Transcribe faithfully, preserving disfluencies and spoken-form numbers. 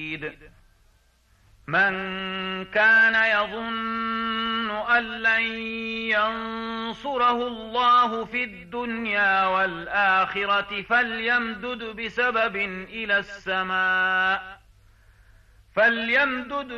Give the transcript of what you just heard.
بعيد من كان يظن أن لن ينصره الله في الدنيا والآخرة فليمدد بسبب إلى السماء فليمدد